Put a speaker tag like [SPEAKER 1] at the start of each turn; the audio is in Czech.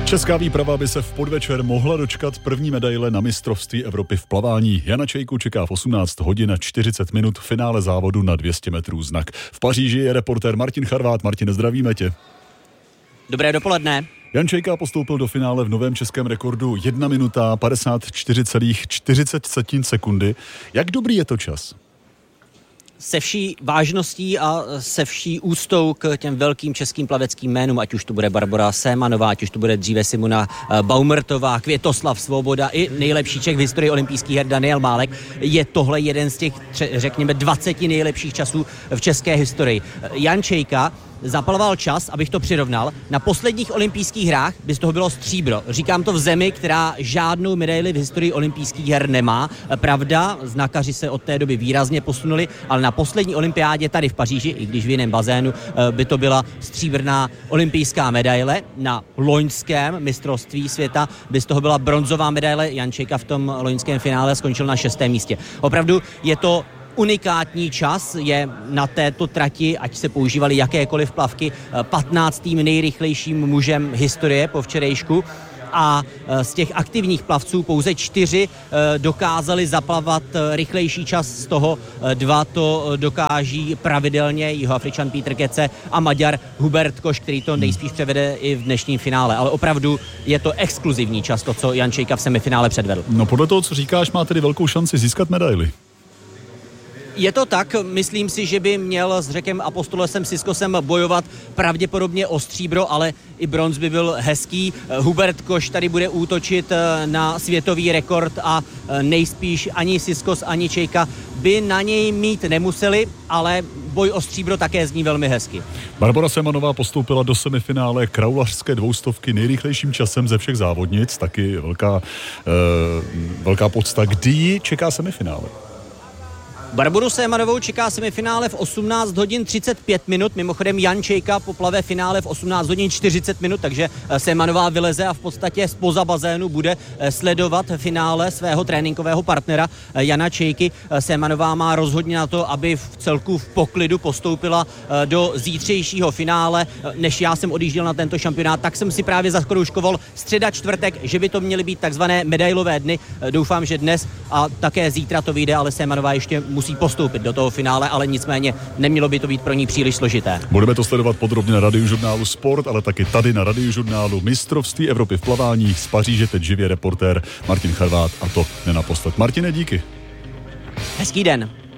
[SPEAKER 1] Česká výprava by se v podvečer mohla dočkat první medaile na mistrovství Evropy v plavání. Jana Čejku čeká v 18 hodin a 40 minut finále závodu na 200 metrů znak. V Paříži je reportér Martin Charvát. Martine, zdravíme tě.
[SPEAKER 2] Dobré dopoledne.
[SPEAKER 1] Jan Čejka postoupil do finále v novém českém rekordu 1 minuta 54,40 sekundy. Jak dobrý je to čas?
[SPEAKER 2] Se vší vážností a se vší úctou k těm velkým českým plaveckým jménům, ať už to bude Barbora Sémanová, ať už to bude dříve Simona Baumertová, Květoslav Svoboda i nejlepší Čech v historii olympijských her Daniel Málek, je tohle jeden z těch, řekněme, 20 nejlepších časů v české historii. Jan Čejka zapaloval čas, abych to přirovnal. Na posledních olympijských hrách by z toho bylo stříbro. Říkám to v zemi, která žádnou medaili v historii olympijských her nemá. Pravda, znakaři se od té doby výrazně posunuli, ale na poslední olympiádě tady v Paříži, i když v jiném bazénu, by to byla stříbrná olympijská medaile. Na loňském mistrovství světa by z toho byla bronzová medaile. Jan Čejka v tom loňském finále skončil na 6. místě. Opravdu je to unikátní čas, je na této trati, ať se používaly jakékoliv plavky, 15. nejrychlejším mužem historie po včerejšku. A z těch aktivních plavců pouze 4 dokázali zaplavat rychlejší čas, z toho 2 to dokáží pravidelně, Jihoafričan Pítr Kece a Maďar Hubert Koš, který to nejspíš převede i v dnešním finále. Ale opravdu je to exkluzivní čas, to, co Jan Čejka v semifinále předvedl.
[SPEAKER 1] No podle toho, co říkáš, má tedy velkou šanci získat medaili.
[SPEAKER 2] Je to tak, myslím si, že by měl s Řekem Apostolesem Siskosem bojovat pravděpodobně o stříbro, ale i bronz by byl hezký. Hubert Koš tady bude útočit na světový rekord a nejspíš ani Siskos, ani Čejka by na něj mít nemuseli, ale boj o stříbro také zní velmi hezky.
[SPEAKER 1] Barbora Sémanová postoupila do semifinále kraulařské 200 nejrychlejším časem ze všech závodnic, taky velká podsta. Kdy ji čeká semifinále?
[SPEAKER 2] Barboru Sémanovou čeká semifinále v 18 hodin 35 minut. Mimochodem Jan Čejka poplave finále v 18 hodin 40 minut, takže Sémanová vyleze a v podstatě zpoza bazénu bude sledovat finále svého tréninkového partnera Jana Čejky. Sémanová má rozhodně na to, aby v celku v poklidu postoupila do zítřejšího finále. Než já jsem odjížděl na tento šampionát, tak jsem si právě zakroužkoval středa, čtvrtek, že by to měly být takzvané medailové dny. Doufám, že dnes a také zítra to vyjde, ale Sémanová ještě musí postoupit do toho finále, ale nicméně nemělo by to být pro ní příliš složité.
[SPEAKER 1] Budeme to sledovat podrobně na Radiožurnálu Sport, ale taky tady na Radiožurnálu Mistrovství Evropy v plavání. Z Paříže teď živě reportér Martin Charvát, a to nenaposled. Martine, díky.
[SPEAKER 2] Hezký den.